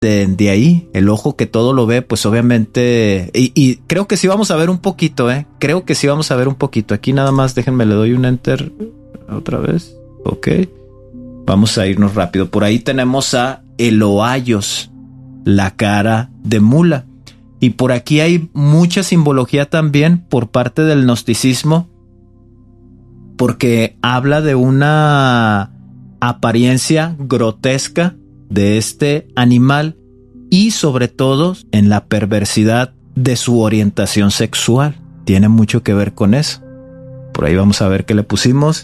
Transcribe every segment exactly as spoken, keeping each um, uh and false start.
de, de ahí, el ojo que todo lo ve, pues obviamente, y, y creo que sí vamos a ver un poquito, eh, creo que sí vamos a ver un poquito. Aquí nada más, déjenme, le doy un enter otra vez, ok, vamos a irnos rápido. Por ahí tenemos a Eloaios, la cara de mula, y por aquí hay mucha simbología también por parte del gnosticismo, porque habla de una apariencia grotesca de este animal y sobre todo en la perversidad de su orientación sexual. Tiene mucho que ver con eso. Por ahí vamos a ver qué le pusimos.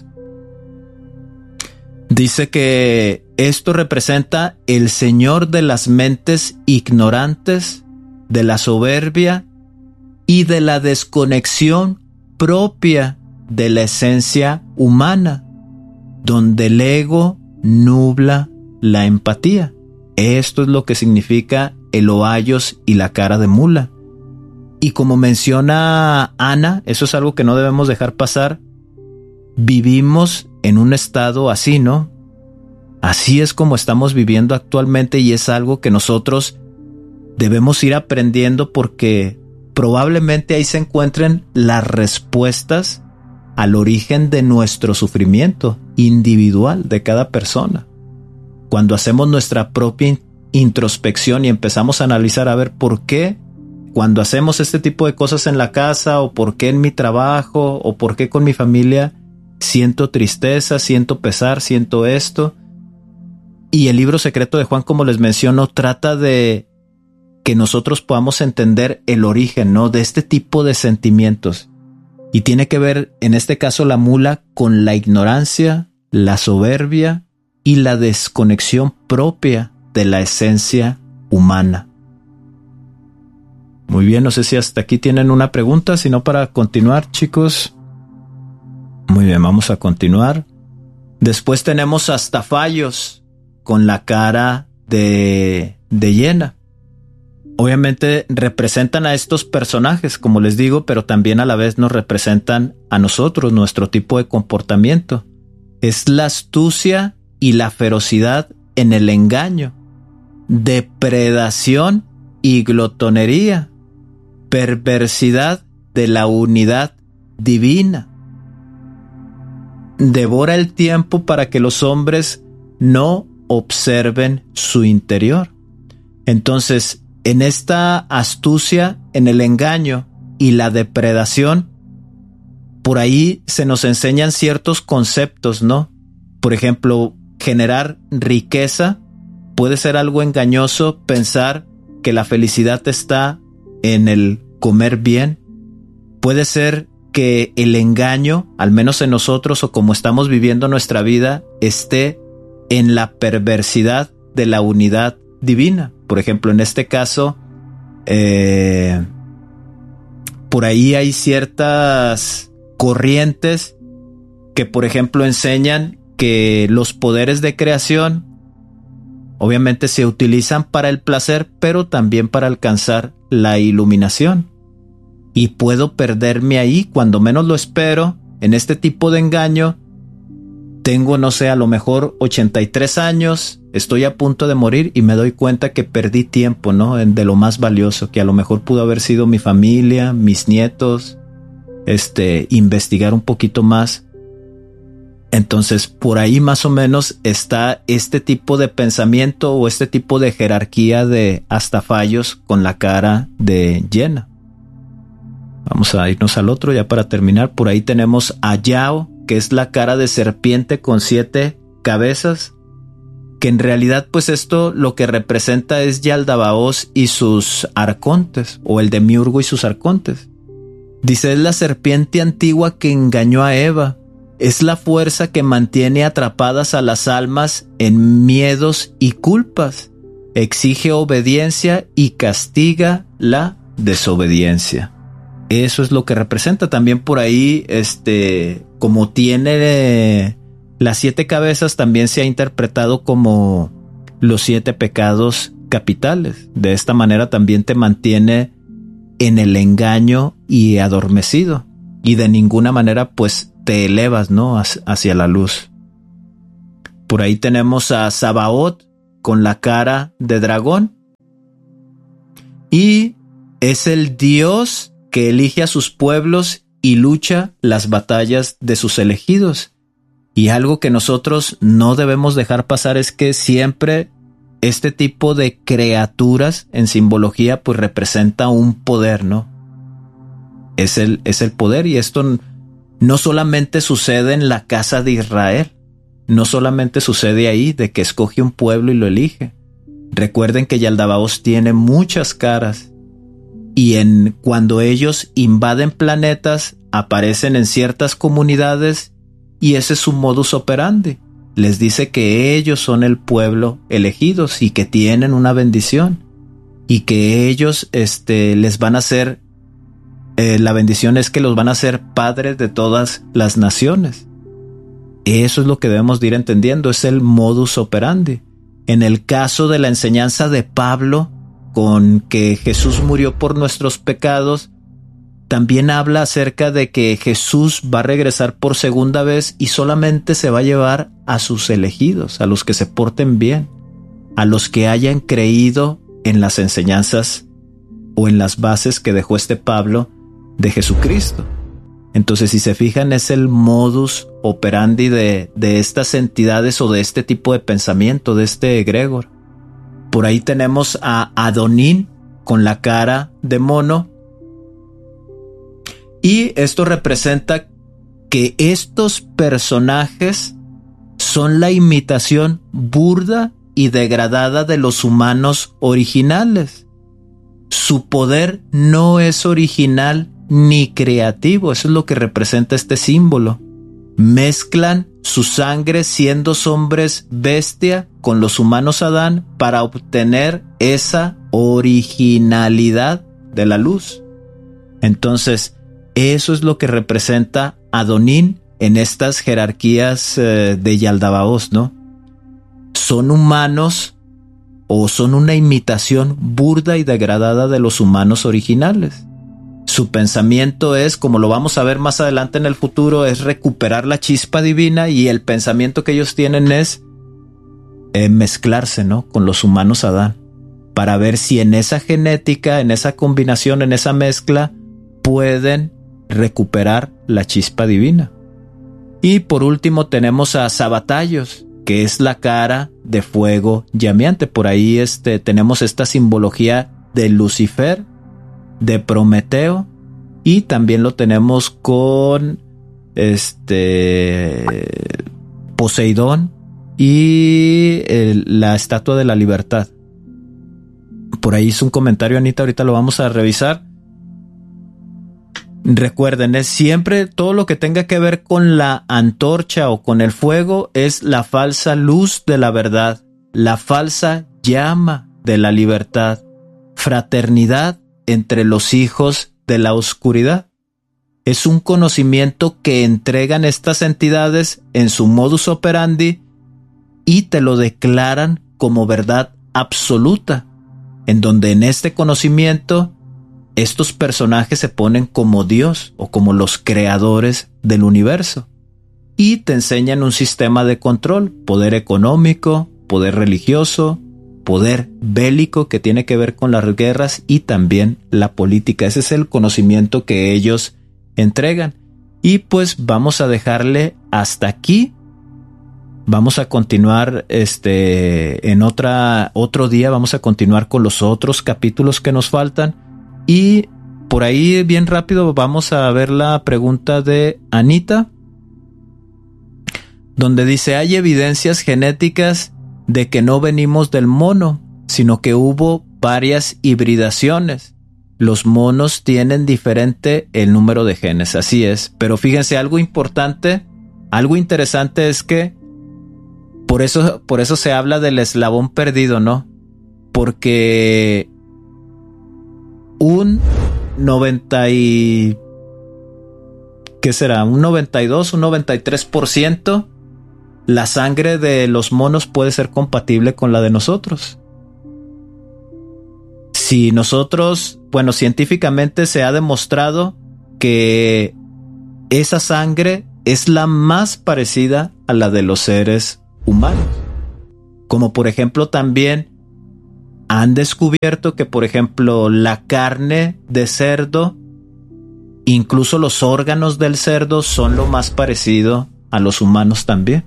Dice que esto representa el señor de las mentes ignorantes, de la soberbia y de la desconexión propia de la esencia humana, donde el ego nubla la empatía. Esto es lo que significa Eloaios y la cara de mula. Y como menciona Ana, eso es algo que no debemos dejar pasar. Vivimos en un estado así, ¿no? Así es como estamos viviendo actualmente y es algo que nosotros debemos ir aprendiendo porque probablemente ahí se encuentren las respuestas al origen de nuestro sufrimiento individual de cada persona. Cuando hacemos nuestra propia introspección y empezamos a analizar a ver por qué cuando hacemos este tipo de cosas en la casa o por qué en mi trabajo o por qué con mi familia siento tristeza, siento pesar, siento esto. Y el libro secreto de Juan, como les menciono, trata de que nosotros podamos entender el origen, ¿no?, de este tipo de sentimientos. Y tiene que ver, en este caso, la mula con la ignorancia, la soberbia y la desconexión propia de la esencia humana. Muy bien, no sé si hasta aquí tienen una pregunta, si no para continuar, chicos. Muy bien, vamos a continuar. Después tenemos a Stafaios con la cara de, de hiena. Obviamente representan a estos personajes, como les digo, pero también a la vez nos representan a nosotros, nuestro tipo de comportamiento. Es la astucia y la ferocidad en el engaño, depredación y glotonería, perversidad de la unidad divina. Devora el tiempo para que los hombres no observen su interior. Entonces, en esta astucia, en el engaño y la depredación, por ahí se nos enseñan ciertos conceptos, ¿no? Por ejemplo, generar riqueza. Puede ser algo engañoso pensar que la felicidad está en el comer bien. Puede ser que el engaño, al menos en nosotros o como estamos viviendo nuestra vida, esté en la perversidad de la unidad divina. Por ejemplo, en este caso, eh, por ahí hay ciertas corrientes que, por ejemplo, enseñan que los poderes de creación obviamente se utilizan para el placer, pero también para alcanzar la iluminación. Y puedo perderme ahí cuando menos lo espero, en este tipo de engaño. Tengo, no sé, a lo mejor ochenta y tres años, estoy a punto de morir y me doy cuenta que perdí tiempo, ¿no?, de lo más valioso, que a lo mejor pudo haber sido mi familia, mis nietos, este, investigar un poquito más. Entonces, por ahí más o menos está este tipo de pensamiento o este tipo de jerarquía de Stafaios con la cara de hiena. Vamos a irnos al otro ya para terminar. Por ahí tenemos a Yao, que es la cara de serpiente con siete cabezas, que en realidad pues esto lo que representa es Yaldabaoth y sus arcontes, o el demiurgo y sus arcontes. Dice, es la serpiente antigua que engañó a Eva, es la fuerza que mantiene atrapadas a las almas en miedos y culpas, exige obediencia y castiga la desobediencia. Eso es lo que representa. También por ahí, este, como tiene eh, las siete cabezas, también se ha interpretado como los siete pecados capitales. De esta manera también te mantiene en el engaño y adormecido. Y de ninguna manera, pues, te elevas, ¿no?, hacia la luz. Por ahí tenemos a Sabaoth con la cara de dragón. y es el Dios que elige a sus pueblos y lucha las batallas de sus elegidos. Y algo que nosotros no debemos dejar pasar es que siempre este tipo de criaturas en simbología pues representa un poder, ¿no? Es el, es el poder, y esto no solamente sucede en la casa de Israel, no solamente sucede ahí de que escoge un pueblo y lo elige. Recuerden que Yaldabaoth tiene muchas caras, y en cuando ellos invaden planetas aparecen en ciertas comunidades, y ese es su modus operandi. Les dice que ellos son el pueblo elegidos y que tienen una bendición, y que ellos este, les van a hacer, eh, la bendición es que los van a hacer padres de todas las naciones. Eso es lo que debemos de ir entendiendo, es el modus operandi. En el caso de la enseñanza de Pablo, con que Jesús murió por nuestros pecados, también habla acerca de que Jesús va a regresar por segunda vez y solamente se va a llevar a sus elegidos, a los que se porten bien, a los que hayan creído en las enseñanzas o en las bases que dejó este Pablo de Jesucristo. Entonces, si se fijan, es el modus operandi de, de estas entidades o de este tipo de pensamiento, de este egregor. Por ahí tenemos a Adonín con la cara de mono, y esto representa que estos personajes son la imitación burda y degradada de los humanos originales. Su poder no es original ni creativo, eso es lo que representa este símbolo. Mezclan su sangre siendo hombres bestia con los humanos Adán para obtener esa originalidad de la luz. Entonces, eso es lo que representa Adonín en estas jerarquías eh, de Yaldabaoth, ¿no? Son humanos o son una imitación burda y degradada de los humanos originales. Su pensamiento es, como lo vamos a ver más adelante en el futuro, es recuperar la chispa divina, y el pensamiento que ellos tienen es eh, mezclarse, ¿no?, con los humanos Adán, para ver si en esa genética, en esa combinación, en esa mezcla, pueden recuperar la chispa divina. Y por último tenemos a Sabatayos, que es la cara de fuego llameante. Por ahí este, tenemos esta simbología de Lucifer, de Prometeo, y también lo tenemos con este Poseidón y el, la estatua de la libertad. Por ahí hizo un comentario Anita, ahorita lo vamos a revisar. Recuerden, es siempre todo lo que tenga que ver con la antorcha o con el fuego es la falsa luz de la verdad, la falsa llama de la libertad, fraternidad entre los hijos de la oscuridad. Es un conocimiento que entregan estas entidades en su modus operandi y te lo declaran como verdad absoluta, en donde en este conocimiento estos personajes se ponen como Dios o como los creadores del universo, y te enseñan un sistema de control, poder económico, poder religioso, poder bélico que tiene que ver con las guerras, y también la política. Ese es el conocimiento que ellos entregan. Y pues vamos a dejarle hasta aquí. Vamos a continuar este en otra otro día, vamos a continuar con los otros capítulos que nos faltan. Y por ahí bien rápido vamos a ver la pregunta de Anita, donde dice: hay evidencias genéticas de que no venimos del mono, sino que hubo varias hibridaciones. Los monos tienen diferente el número de genes, así es. Pero fíjense, algo importante, algo interesante es que por eso, por eso se habla del eslabón perdido, ¿no? Porque un noventa y ¿qué será? Un noventa y dos, un noventa y tres por ciento la sangre de los monos puede ser compatible con la de nosotros. Si nosotros, bueno, científicamente se ha demostrado que esa sangre es la más parecida a la de los seres humanos. Como por ejemplo también han descubierto que, por ejemplo, la carne de cerdo, incluso los órganos del cerdo, son lo más parecido a los humanos también.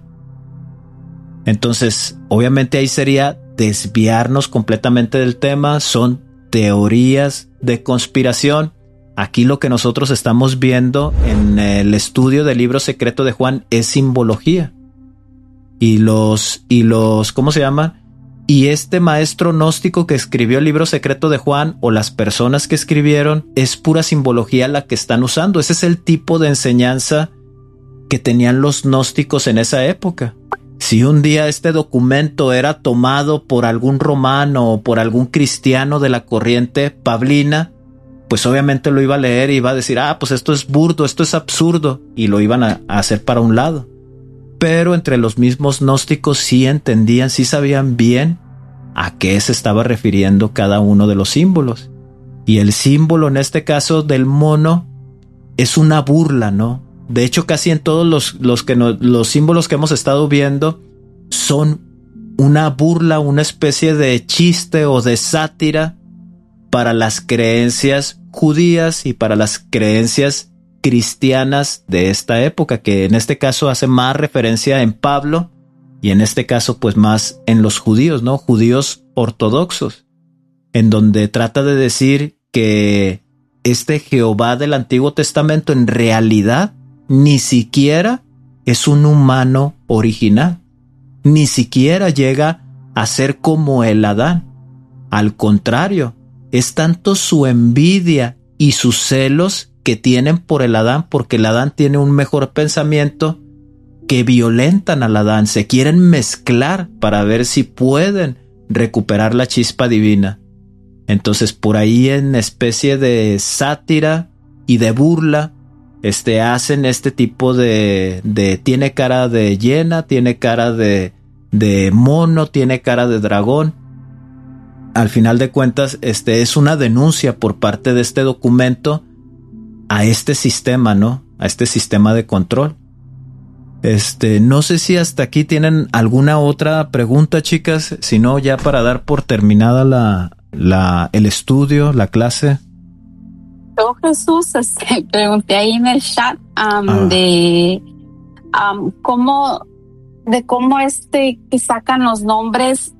Entonces, obviamente ahí sería desviarnos completamente del tema. Son teorías de conspiración. Aquí lo que nosotros estamos viendo en el estudio del libro secreto de Juan es simbología. Y los, y los, ¿cómo se llama? Y este maestro gnóstico que escribió el libro secreto de Juan, o las personas que escribieron, es pura simbología la que están usando. Ese es el tipo de enseñanza que tenían los gnósticos en esa época. Si un día este documento era tomado por algún romano o por algún cristiano de la corriente pablina, pues obviamente lo iba a leer y iba a decir, ah, pues esto es burdo, esto es absurdo, y lo iban a, a hacer para un lado. Pero entre los mismos gnósticos sí entendían, sí sabían bien a qué se estaba refiriendo cada uno de los símbolos. Y el símbolo en este caso del mono es una burla, ¿no? De hecho, casi en todos los, los, que no, los símbolos que hemos estado viendo son una burla, una especie de chiste o de sátira para las creencias judías y para las creencias cristianas de esta época, que en este caso hace más referencia en Pablo y en este caso pues más en los judíos, ¿no? Judíos ortodoxos, en donde trata de decir que este Jehová del Antiguo Testamento en realidad ni siquiera es un humano original, ni siquiera llega a ser como el Adán. Al contrario, es tanto su envidia y sus celos que tienen por el Adán, porque el Adán tiene un mejor pensamiento, que violentan al Adán, se quieren mezclar para ver si pueden recuperar la chispa divina. Entonces, por ahí, en especie de sátira y de burla, Este, hacen este tipo de, de, tiene cara de hiena, tiene cara de, de mono, tiene cara de dragón. Al final de cuentas, este es una denuncia por parte de este documento a este sistema, ¿no? A este sistema de control. Este, no sé si hasta aquí tienen alguna otra pregunta, chicas, si no, ya para dar por terminada la, la, el estudio, la clase. Yo, Jesús, este, pregunté ahí en el chat um, ah. de um, cómo de cómo este que sacan los nombres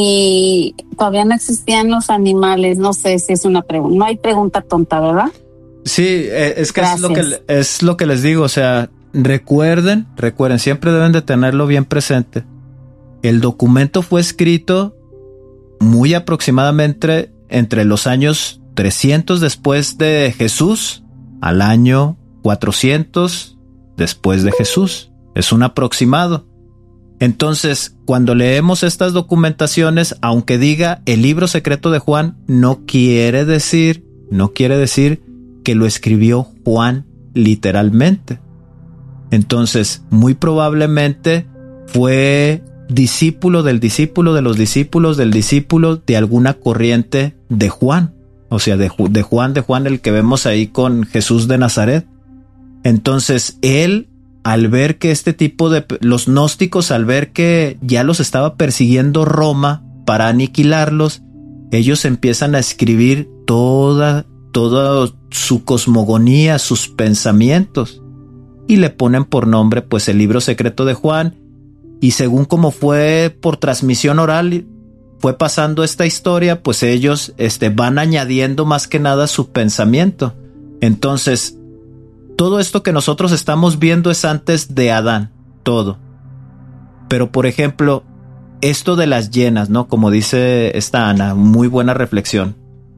si todavía no existían los animales. No sé si es una pregunta. No hay pregunta tonta, ¿verdad? Sí, es que es lo que es lo que les digo. O sea, recuerden, recuerden, siempre deben de tenerlo bien presente. El documento fue escrito muy aproximadamente entre los años trescientos después de Jesús al año cuatrocientos después de Jesús. Es un aproximado. Entonces, cuando leemos estas documentaciones, aunque diga el libro secreto de Juan, no quiere decir, no quiere decir que lo escribió Juan literalmente. Entonces, muy probablemente fue discípulo del discípulo de los discípulos del discípulo de alguna corriente de Juan. O sea, de, de Juan, de Juan, el que vemos ahí con Jesús de Nazaret. Entonces, él, al ver que este tipo de... Los gnósticos, al ver que ya los estaba persiguiendo Roma para aniquilarlos, ellos empiezan a escribir toda, toda su cosmogonía, sus pensamientos, y le ponen por nombre, pues, el libro secreto de Juan. Y según como fue por transmisión oral, fue pasando esta historia, pues ellos este, van añadiendo más que nada su pensamiento. Entonces, todo esto que nosotros estamos viendo es antes de Adán, todo. Pero, por ejemplo, esto de las hienas, ¿no? Como dice esta Ana, muy buena reflexión.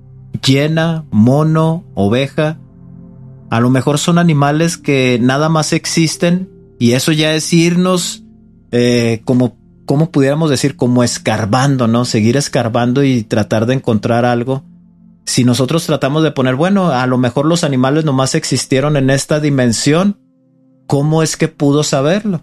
Hiena, mono, oveja, a lo mejor son animales que nada más existen, y eso ya es irnos eh, como... ¿Cómo pudiéramos decir? Como escarbando, ¿no? Seguir escarbando y tratar de encontrar algo. Si nosotros tratamos de poner, bueno, a lo mejor los animales nomás existieron en esta dimensión, ¿cómo es que pudo saberlo?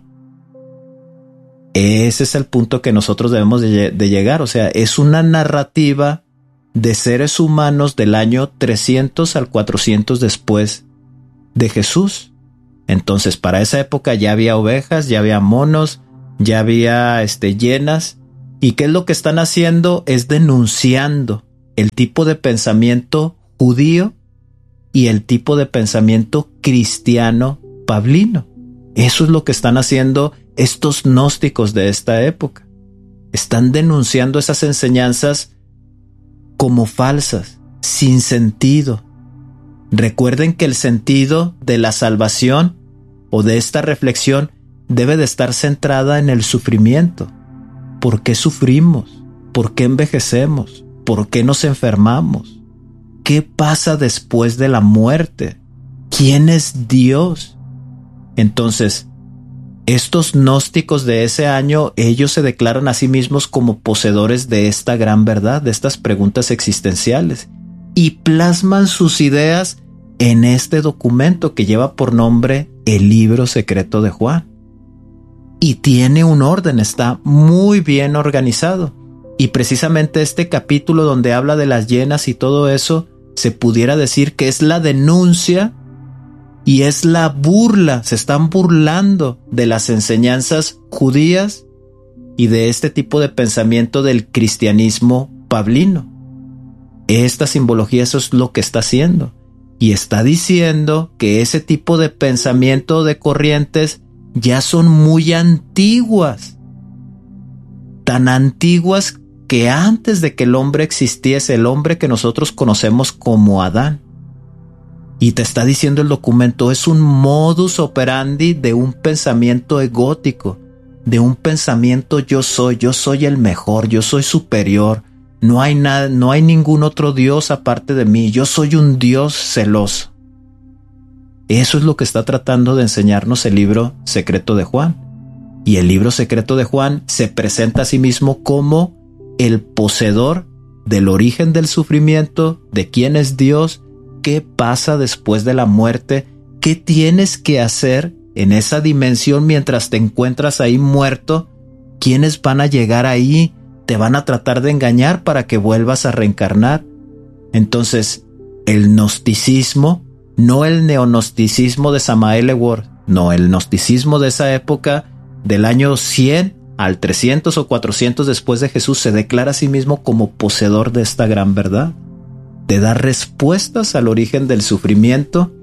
Ese es el punto que nosotros debemos de, de llegar. O sea, es una narrativa de seres humanos del año trescientos al cuatrocientos después de Jesús. Entonces, para esa época ya había ovejas, ya había monos, ya había este, hienas, ¿Y qué es lo que están haciendo? Es denunciando el tipo de pensamiento judío y el tipo de pensamiento cristiano pablino. Eso es lo que están haciendo estos gnósticos de esta época. Están denunciando esas enseñanzas como falsas, sin sentido. Recuerden que el sentido de la salvación o de esta reflexión debe de estar centrada en el sufrimiento. ¿Por qué sufrimos? ¿Por qué envejecemos? ¿Por qué nos enfermamos? ¿Qué pasa después de la muerte? ¿Quién es Dios? Entonces, estos gnósticos de ese año, ellos se declaran a sí mismos como poseedores de esta gran verdad, de estas preguntas existenciales, y plasman sus ideas en este documento que lleva por nombre El Libro Secreto de Juan. Y tiene un orden, está muy bien organizado. Y precisamente este capítulo donde habla de las llenas y todo eso, se pudiera decir que es la denuncia y es la burla. Se están burlando de las enseñanzas judías y de este tipo de pensamiento del cristianismo pablino. Esta simbología, eso es lo que está haciendo. Y está diciendo que ese tipo de pensamiento de corrientes ya son muy antiguas, tan antiguas que antes de que el hombre existiese, el hombre que nosotros conocemos como Adán. Y te está diciendo el documento, es un modus operandi de un pensamiento egótico, de un pensamiento yo soy, yo soy el mejor, yo soy superior, no hay nada, no hay ningún otro Dios aparte de mí, yo soy un Dios celoso. Eso es lo que está tratando de enseñarnos el libro secreto de Juan. Y el libro secreto de Juan se presenta a sí mismo como el poseedor del origen del sufrimiento, de quién es Dios, qué pasa después de la muerte, qué tienes que hacer en esa dimensión mientras te encuentras ahí muerto, quiénes van a llegar ahí, te van a tratar de engañar para que vuelvas a reencarnar. Entonces, el gnosticismo, no el neognosticismo de Samael Weor, no, el gnosticismo de esa época, del año cien al trescientos o cuatrocientos después de Jesús, se declara a sí mismo como poseedor de esta gran verdad, de dar respuestas al origen del sufrimiento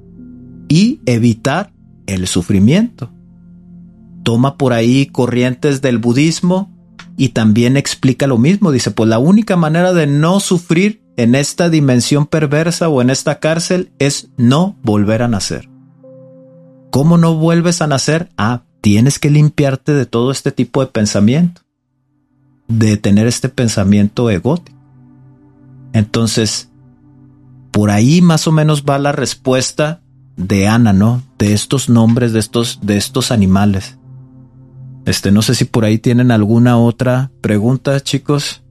y evitar el sufrimiento. Toma por ahí corrientes del budismo y también explica lo mismo. Dice, pues la única manera de no sufrir en esta dimensión perversa o en esta cárcel es no volver a nacer. ¿Cómo no vuelves a nacer? Ah, tienes que limpiarte de todo este tipo de pensamiento, de tener este pensamiento egótico. Entonces, por ahí más o menos va la respuesta de Ana, ¿no? De estos nombres, de estos, de estos animales. Este, no sé si por ahí tienen alguna otra pregunta, chicos.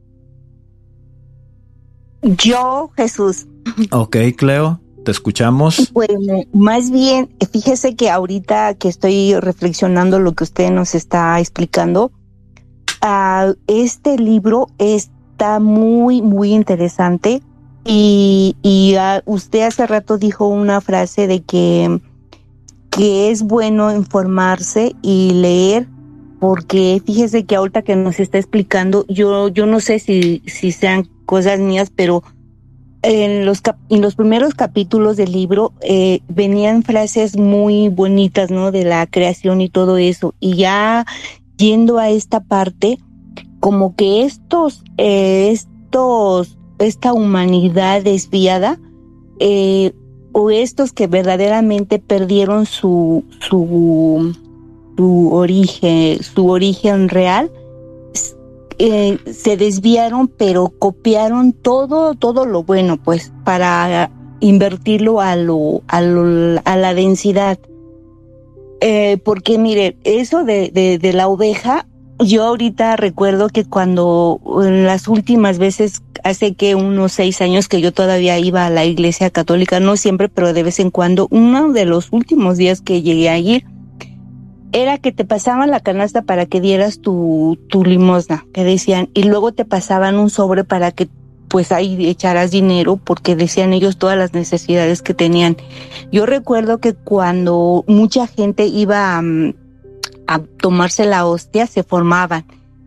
Yo, Jesús. Ok, Cleo, te escuchamos. Bueno, más bien, fíjese que ahorita que estoy reflexionando lo que usted nos está explicando, uh, este libro está muy, muy interesante y, y uh, usted hace rato dijo una frase de que, que es bueno informarse y leer, porque fíjese que ahorita que nos está explicando, yo, yo no sé si, si sean cosas mías, pero en los cap- en los primeros capítulos del libro eh, venían frases muy bonitas, ¿no? De la creación y todo eso. Y ya yendo a esta parte, como que estos, eh, estos, esta humanidad desviada, eh, o estos que verdaderamente perdieron su, su, su origen, su origen real, Eh, se desviaron, pero copiaron todo, todo lo bueno, pues, para invertirlo a lo, a lo, a la densidad. Eh, porque mire, eso de, de, de la oveja, yo ahorita recuerdo que cuando, en las últimas veces, hace que unos seis años que yo todavía iba a la iglesia católica, no siempre, pero de vez en cuando, uno de los últimos días que llegué a ir, era que te pasaban la canasta para que dieras tu, tu limosna, que decían, y luego te pasaban un sobre para que pues ahí echaras dinero, porque decían ellos todas las necesidades que tenían. Yo recuerdo que cuando mucha gente iba a, a tomarse la hostia, se formaban,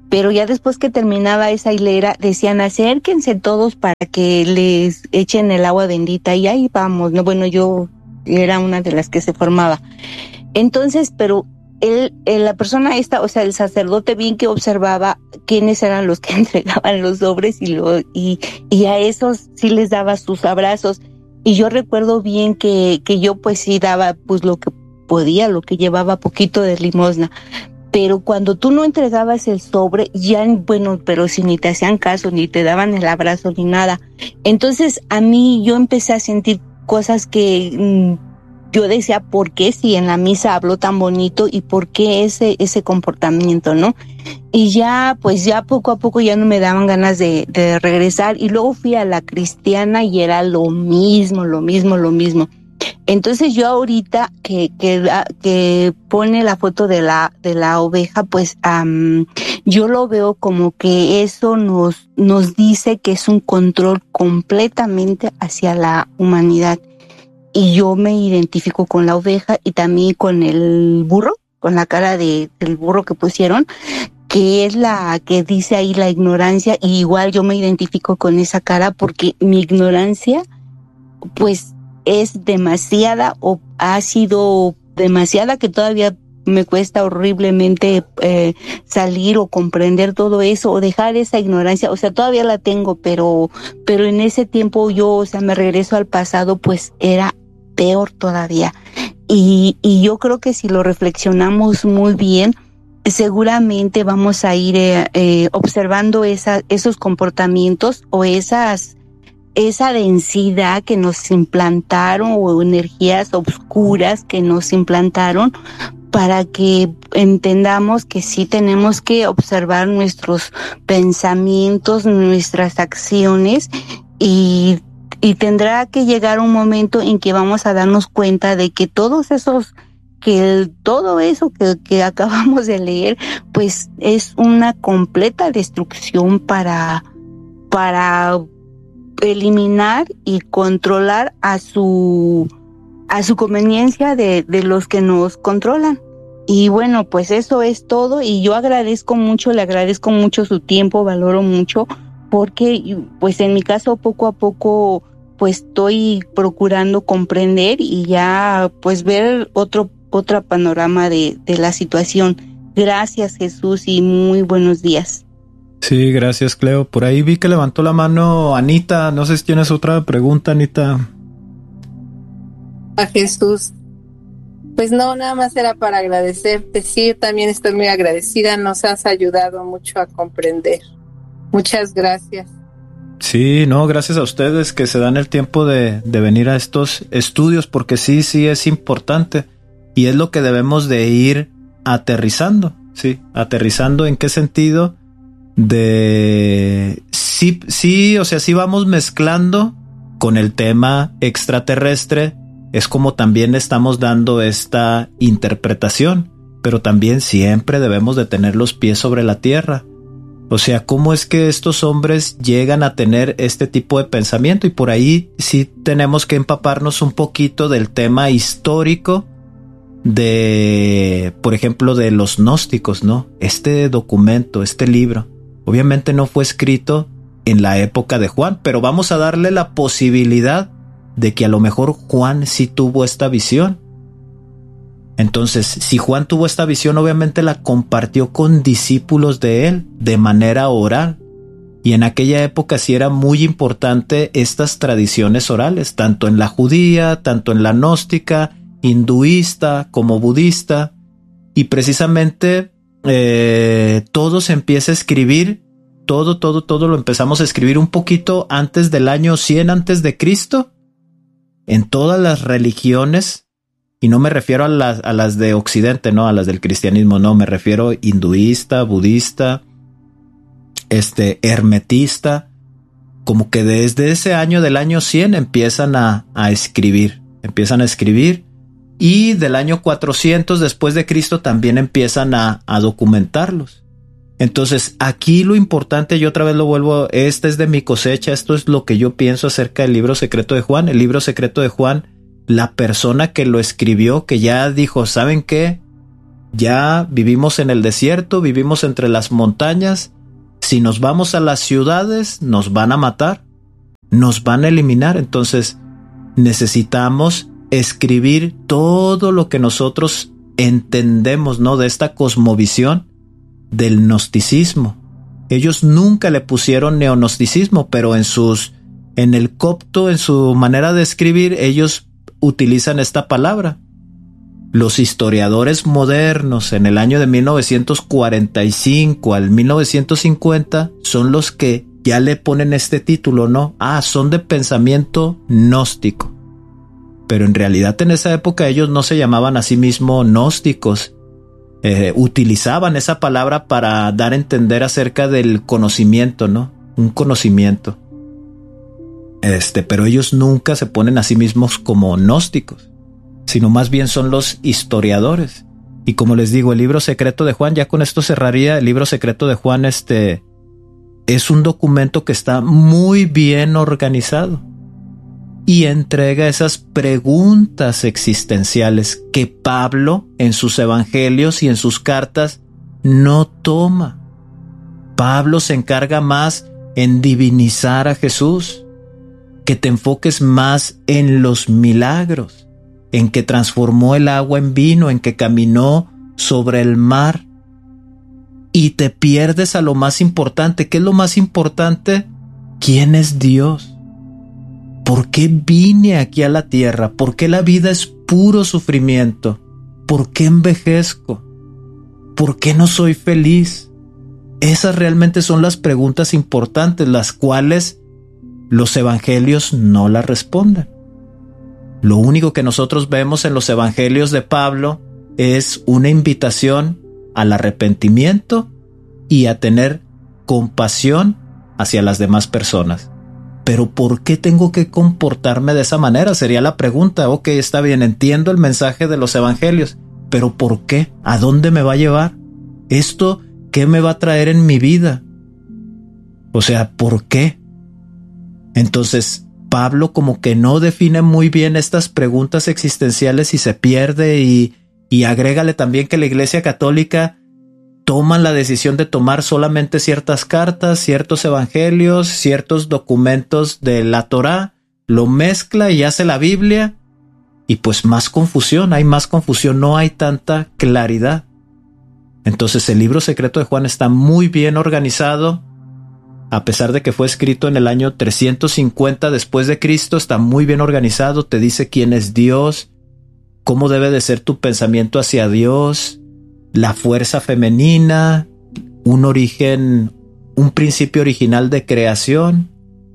pero ya después que terminaba esa hilera, decían, acérquense todos para que les echen el agua bendita, y ahí vamos, no, bueno, yo era una de las que se formaba. Entonces, pero él, la persona esta, o sea, el sacerdote bien que observaba quiénes eran los que entregaban los sobres y, lo, y, y a esos sí les daba sus abrazos. Y yo recuerdo bien que, que yo pues sí daba pues lo que podía, lo que llevaba poquito de limosna. Pero cuando tú no entregabas el sobre, ya, bueno, pero si ni te hacían caso, ni te daban el abrazo, ni nada. Entonces, a mí, yo empecé a sentir cosas que mmm, yo decía, ¿por qué si en la misa habló tan bonito y por qué ese, ese comportamiento, no? Y ya, pues ya poco a poco ya no me daban ganas de, de regresar. Y luego fui a la cristiana y era lo mismo, lo mismo, lo mismo. Entonces yo ahorita que, que, que pone la foto de la, de la oveja, pues um, yo lo veo como que eso nos, nos dice que es un control completamente hacia la humanidad. Y yo me identifico con la oveja y también con el burro, con la cara de, del burro que pusieron, que es la que dice ahí la ignorancia, y igual yo me identifico con esa cara porque mi ignorancia, pues, es demasiada o ha sido demasiada que todavía me cuesta horriblemente eh, salir o comprender todo eso o dejar esa ignorancia. O sea, todavía la tengo, pero, pero en ese tiempo yo, o sea, me regreso al pasado, pues era peor todavía. Y, y yo creo que si lo reflexionamos muy bien, seguramente vamos a ir eh, eh, observando esa, esos comportamientos o esas esa densidad que nos implantaron o energías oscuras que nos implantaron, para que entendamos que sí tenemos que observar nuestros pensamientos, nuestras acciones, y, y tendrá que llegar un momento en que vamos a darnos cuenta de que todos esos, que el, todo eso que, que acabamos de leer, pues es una completa destrucción para, para eliminar y controlar a su a su conveniencia de, de los que nos controlan. Y bueno, pues eso es todo, y yo agradezco mucho, le agradezco mucho su tiempo, valoro mucho, porque pues en mi caso poco a poco pues estoy procurando comprender y ya pues ver otro otro panorama de, de la situación. Gracias, Jesús, y muy buenos días. Sí, gracias, Cleo. Por ahí vi que levantó la mano Anita. No sé si tienes otra pregunta, Anita. A Jesús. Pues no, nada más era para agradecerte. Sí, también estoy muy agradecida. Nos has ayudado mucho a comprender. Muchas gracias. Sí, no, gracias a ustedes que se dan el tiempo de, de venir a estos estudios, porque sí, sí es importante. Y es lo que debemos de ir aterrizando. Sí, aterrizando ¿en qué sentido? De sí, sí, o sea, sí vamos mezclando con el tema extraterrestre, es como también estamos dando esta interpretación, pero también siempre debemos de tener los pies sobre la tierra. O sea, ¿cómo es que estos hombres llegan a tener este tipo de pensamiento? Y por ahí sí tenemos que empaparnos un poquito del tema histórico de, por ejemplo, de los gnósticos, ¿no? Este documento, este libro, obviamente no fue escrito en la época de Juan, pero vamos a darle la posibilidad de que a lo mejor Juan sí tuvo esta visión. Entonces, si Juan tuvo esta visión, obviamente la compartió con discípulos de él de manera oral. Y en aquella época sí era muy importante estas tradiciones orales, tanto en la judía, tanto en la gnóstica, hinduista como budista. Y precisamente Eh, todo se empieza a escribir, todo, todo, todo lo empezamos a escribir un poquito antes del año cien antes de Cristo, en todas las religiones, y no me refiero a las, a las de Occidente, no, a las del cristianismo, no, me refiero hinduista, budista, este, hermetista, como que desde ese año del año cien empiezan a, a escribir, empiezan a escribir. Y del año cuatrocientos después de Cristo también empiezan a, a documentarlos. Entonces aquí lo importante, yo otra vez lo vuelvo, esta es de mi cosecha, esto es lo que yo pienso acerca del libro secreto de Juan. El libro secreto de Juan, la persona que lo escribió, que ya dijo, ¿saben qué? Ya vivimos en el desierto, vivimos entre las montañas. Si nos vamos a las ciudades, nos van a matar, nos van a eliminar. Entonces, necesitamos escribir todo lo que nosotros entendemos, ¿no? De esta cosmovisión del gnosticismo. Ellos nunca le pusieron neognosticismo, pero en sus, en el copto, en su manera de escribir, ellos utilizan esta palabra. Los historiadores modernos en el año de mil novecientos cuarenta y cinco al mil novecientos cincuenta son los que ya le ponen este título, ¿no? Ah, son de pensamiento gnóstico. Pero en realidad en esa época ellos no se llamaban a sí mismos gnósticos. Eh, utilizaban esa palabra para dar a entender acerca del conocimiento, ¿no? Un conocimiento. Este, pero ellos nunca se ponen a sí mismos como gnósticos, sino más bien son los historiadores. Y como les digo, el libro secreto de Juan, ya con esto cerraría, el libro secreto de Juan este, es un documento que está muy bien organizado y entrega esas preguntas existenciales que Pablo en sus evangelios y en sus cartas no toma. Pablo se encarga más en divinizar a Jesús, que te enfoques más en los milagros, en que transformó el agua en vino, en que caminó sobre el mar, y te pierdes a lo más importante. ¿Qué es lo más importante? ¿Quién es Dios? ¿Por qué vine aquí a la tierra? ¿Por qué la vida es puro sufrimiento? ¿Por qué envejezco? ¿Por qué no soy feliz? Esas realmente son las preguntas importantes, las cuales los evangelios no las responden. Lo único que nosotros vemos en los evangelios de Pablo es una invitación al arrepentimiento y a tener compasión hacia las demás personas. Pero ¿por qué tengo que comportarme de esa manera? Sería la pregunta. Ok, está bien, entiendo el mensaje de los evangelios, pero ¿por qué? ¿A dónde me va a llevar? ¿Esto qué me va a traer en mi vida? O sea, ¿por qué? Entonces, Pablo como que no define muy bien estas preguntas existenciales y se pierde, y, y agrégale también que la Iglesia Católica toma la decisión de tomar solamente ciertas cartas, ciertos evangelios, ciertos documentos de la Torá, lo mezcla y hace la Biblia, y pues más confusión, hay más confusión, no hay tanta claridad. Entonces el libro secreto de Juan está muy bien organizado. A pesar de que fue escrito en el año trescientos cincuenta después de Cristo, está muy bien organizado, te dice quién es Dios, cómo debe de ser tu pensamiento hacia Dios, la fuerza femenina, un origen, un principio original de creación,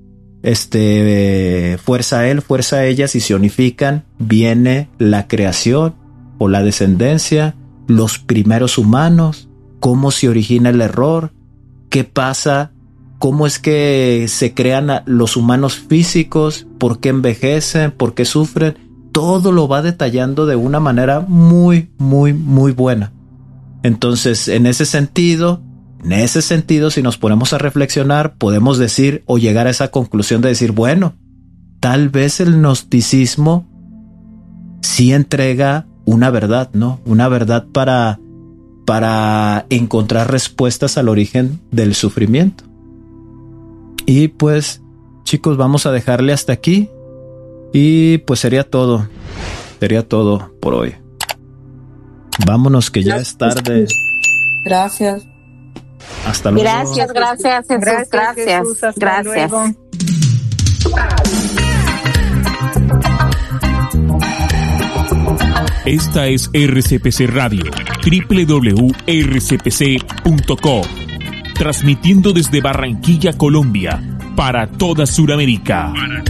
este, fuerza él, fuerza ella, si se unifican, viene la creación o la descendencia, los primeros humanos, cómo se origina el error, qué pasa, cómo es que se crean los humanos físicos, por qué envejecen, por qué sufren. Todo lo va detallando de una manera muy, muy, muy buena. Entonces, en ese sentido, en ese sentido, si nos ponemos a reflexionar, podemos decir o llegar a esa conclusión de decir, bueno, tal vez el gnosticismo sí entrega una verdad, ¿no? Una verdad para, para encontrar respuestas al origen del sufrimiento. Y pues, chicos, vamos a dejarle hasta aquí. Y pues sería todo. Sería todo por hoy. Vámonos que ya es tarde. Gracias. Hasta luego. Gracias, gracias, Jesús. Gracias. Gracias. Jesús, hasta gracias. luego. Esta es R C P C Radio, doble u doble u doble u punto r c p c punto com, transmitiendo desde Barranquilla, Colombia, para toda Sudamérica.